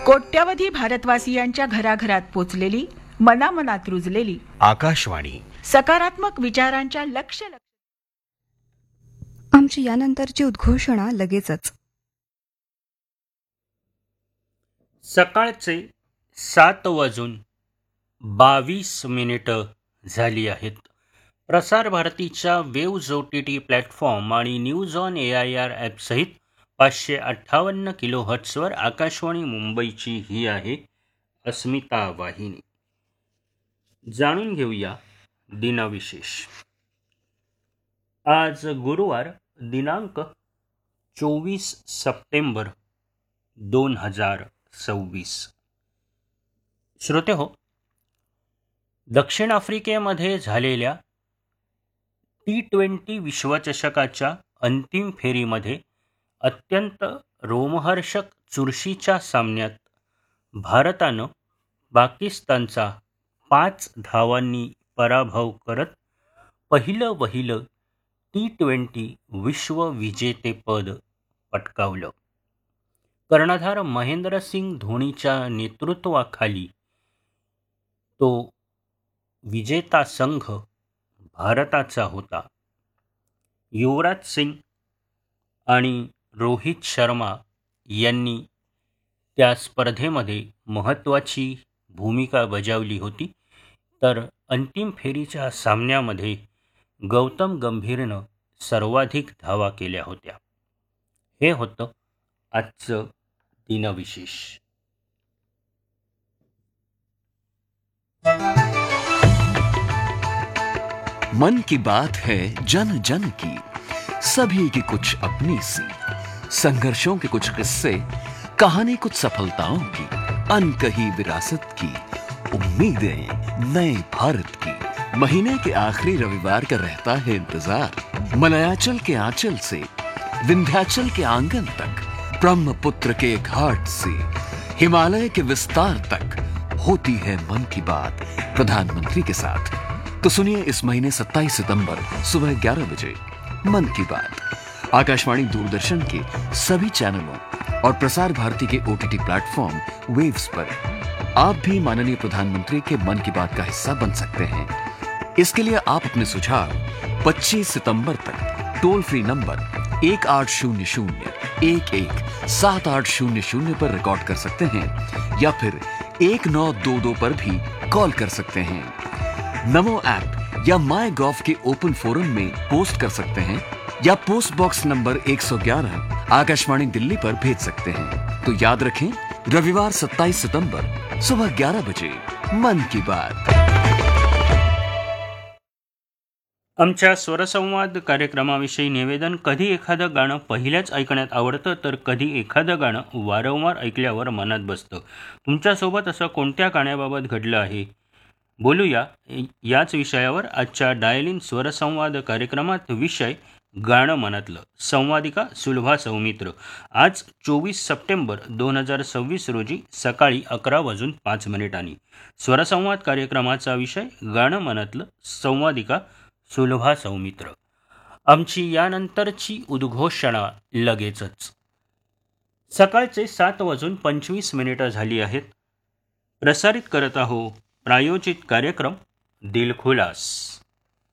कोट्यावधी भारतवासियांच्या घराघरात पोचलेली, मनामनात रुजलेली आकाशवाणी. सकारात्मक विचारांच्या लक्ष. आमची यानंतरची उद्घोषणा लगेचच. सकाळचे 7:22 झाली आहेत. प्रसार भारतीच्या वेव्ज OTT प्लॅटफॉर्म आणि न्यूज ऑन AIR ॲपसहित 558 किलोहर्ट्झवर आकाशवाणी मुंबईची ही आहे अस्मिता वाहिनी. जाणून घेऊया दिनविशेष. आज गुरुवार दिनांक 24 सप्टेंबर 2026. श्रोतेहो, दक्षिण आफ्रिकेमध्ये झालेल्या T20 विश्वचषकाच्या अंतिम फेरीमध्ये अत्यंत रोमहर्षक चुरशीच्या सामन्यात भारतानं पाकिस्तानचा 5 धावांनी पराभव करत पहिलं T20 विश्वविजेतेपद पटकावलं. कर्णधार महेंद्रसिंग धोनीच्या नेतृत्वाखाली तो विजेता संघ भारताचा होता. युवराज सिंग आणि रोहित शर्मा यांनी त्या स्पर्धेमध्ये महत्त्वाची भूमिका बजावली होती. तर अंतिम फेरीच्या सामन्यामध्ये गौतम गंभीरनं सर्वाधिक धावा केल्या होत्या. हे होतं आजचं दिनविशेष. मन की बात है जन जन की, सभी की कुछ अपनी सी, संघर्षों के कुछ किस्से, कहानी कुछ सफलताओं की, अनकही विरासत की, उम्मीदें नए भारत की. महीने के आखिरी रविवार का रहता है इंतजार. मलयाचल के आंचल से विंध्याचल के आंगन तक, ब्रह्मपुत्र के घाट से हिमालय के विस्तार तक होती है मन की बात प्रधानमंत्री के साथ. तो सुनिए इस महीने 27 सितंबर सुबह 11 बजे मन की बात आकाशवाणी दूरदर्शन के सभी चैनलों और प्रसार भारती के OTT प्लेटफॉर्म वेव्स पर. आप भी माननीय प्रधानमंत्री के मन की बात का हिस्सा बन सकते हैं. इसके लिए आप अपने सुझाव 25 सितंबर तक टोल फ्री नंबर 1800-11-7800 पर रिकॉर्ड कर सकते हैं या फिर 1922 पर भी कॉल कर सकते हैं. नमो ऐप या माई गॉव के ओपन फोरम में पोस्ट कर सकते हैं या post box number 111 Akashvani Delhi पर भेज सकते हैं. तो याद रखें, रविवार 27 सितंबर सुबह 11 बजे मन की बात. आमच्या स्वरसंवाद कार्यक्रमाविषयी निवेदन. कधी एखादं गाणं पहिल्याच ऐकण्यात आवडतं तर कधी एखादं गाणं वारंवार ऐकल्यावर मनात बसतं. तुमच्यासोबत असं कोणत्या गाण्याबाबत घडलं आहे? बोलूया याच विषयावर आजच्या डायल इन स्वरसंवाद कार्यक्रमात. विषय गाणं मनातलं. संवादिका सुलभा सौमित्र. आज 24 सप्टेंबर 2026 रोजी सकाळी 11:05 स्वरसंवाद कार्यक्रमाचा विषय गाणं मनातलं. संवादिका सुलभा सौमित्र. आमची यानंतरची उद्घोषणा लगेचच. सकाळचे 7:25 झाली आहेत. प्रसारित करत आहो प्रायोजित कार्यक्रम दिलखुलास.